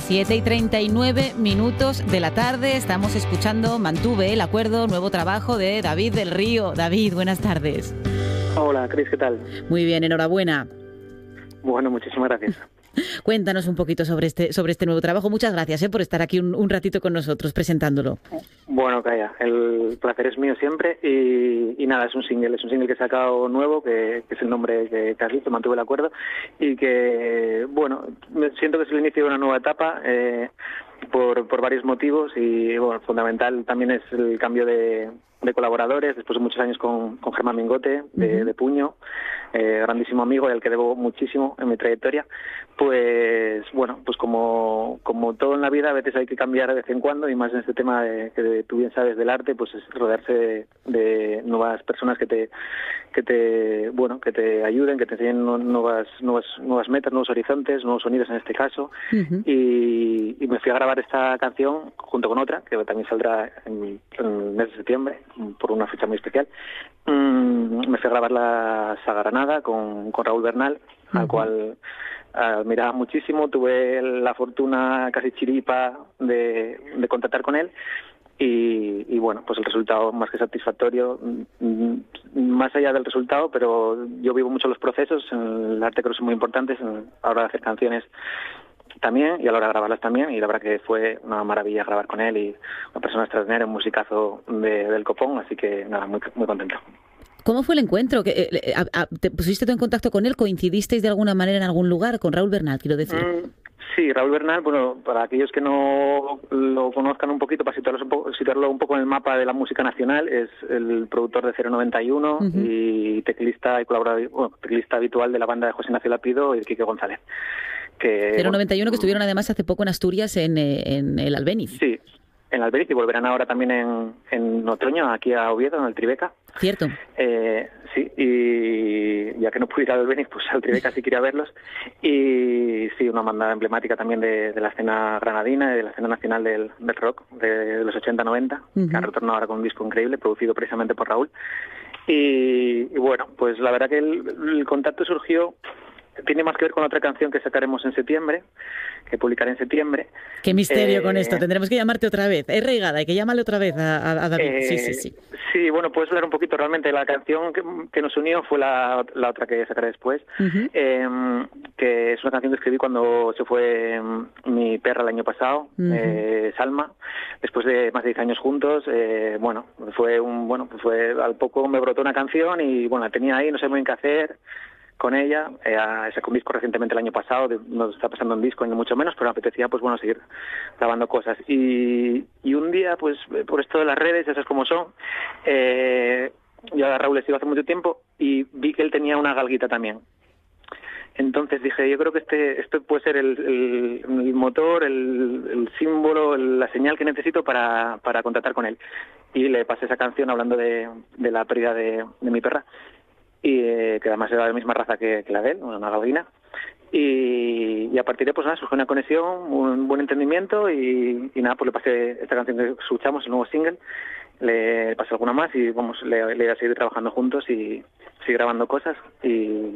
7:39 de la tarde, estamos escuchando Mantuve el acuerdo, nuevo trabajo de David del Río. David, buenas tardes. Hola, Cris, ¿qué tal? Muy bien, enhorabuena. Bueno, muchísimas gracias. Cuéntanos un poquito sobre este nuevo trabajo. Muchas gracias por estar aquí un ratito con nosotros presentándolo. Bueno, calla, el placer es mío siempre y nada, es un single que he sacado nuevo, que es el nombre que has visto, Mantuve el acuerdo, y que, bueno, siento que es el inicio de una nueva etapa por varios motivos y, bueno, fundamental también es el cambio de colaboradores, después de muchos años con Germán Mingote, de Puño, grandísimo amigo y al que debo muchísimo en mi trayectoria. Pues bueno, pues como todo en la vida, a veces hay que cambiar de vez en cuando, y más en este tema que tú bien sabes del arte, pues es rodearse de nuevas personas que te ayuden, que te enseñen nuevas metas, nuevos horizontes, nuevos sonidos en este caso. Y me fui a grabar esta canción junto con otra que también saldrá en el mes de septiembre por una fecha muy especial. Me fui a grabar la Saga Granada con Raúl Bernal, al cual admiraba muchísimo. Tuve la fortuna casi chiripa de contactar con él y bueno, pues el resultado más que satisfactorio. Más allá del resultado, pero yo vivo mucho los procesos, en el arte creo que son muy importantes a la hora de hacer canciones también y a la hora de grabarlas también, y la verdad que fue una maravilla grabar con él, y una persona extraordinaria, un musicazo del copón, así que nada, muy, muy contento. ¿Cómo fue el encuentro? ¿Te pusiste tú en contacto con él? ¿Coincidisteis de alguna manera en algún lugar? Con Raúl Bernal, quiero decir. Sí, Raúl Bernal, bueno, para aquellos que no lo conozcan un poquito, para situarlo un poco en el mapa de la música nacional, es el productor de 091 y teclista y colaborador, teclista habitual de la banda de José Ignacio Lapido y de Quique González. 091 que estuvieron además hace poco en Asturias en el Albéniz. Sí, en Albéniz, y volverán ahora también en otoño aquí a Oviedo, en el Tribeca. Cierto. Sí, y ya que no pude ir al Albéniz, pues al Tribeca sí quería verlos. Y sí, una banda emblemática también de la escena granadina y de la escena nacional del rock de los 80-90, que ha retornado ahora con un disco increíble, producido precisamente por Raúl. Y bueno, pues la verdad que el contacto surgió. Tiene más que ver con otra canción que sacaremos en septiembre, que publicaré en septiembre. Qué misterio con esto, tendremos que llamarte otra vez. Es Reigada, hay que llamarle otra vez a David. Sí. Sí, bueno, puedes hablar un poquito. Realmente la canción que nos unió fue la otra que sacaré después, que es una canción que escribí cuando se fue mi perra el año pasado, Salma, después de más de 10 años juntos. Al poco me brotó una canción y bueno, la tenía ahí, no sé muy bien qué hacer con ella. Sacó un disco recientemente el año pasado, no está pasando en disco ni mucho menos, pero me apetecía pues bueno seguir grabando cosas, y un día pues por esto de las redes, esas como son, yo a Raúl le sigo hace mucho tiempo y vi que él tenía una galguita también. Entonces dije, yo creo que esto puede ser el motor, el símbolo, la señal que necesito para contactar con él, y le pasé esa canción hablando de la pérdida de mi perra, y que además era de la misma raza que la de él, una galguina, y a partir de pues nada, surgió una conexión, un buen entendimiento, y nada, pues le pasé esta canción que escuchamos, el nuevo single, le pasé alguna más y vamos, le voy a seguir trabajando juntos y seguir grabando cosas, y